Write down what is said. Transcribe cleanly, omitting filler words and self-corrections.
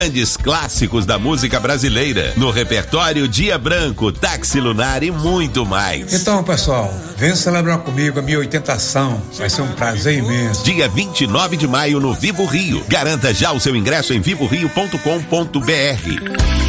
Grandes clássicos da música brasileira. No repertório Dia Branco, Táxi Lunar e muito mais. Então, pessoal, vem celebrar comigo a minha 80ação. Vai ser um prazer imenso. Dia 29 de maio no Vivo Rio. Garanta já o seu ingresso em vivorio.com.br.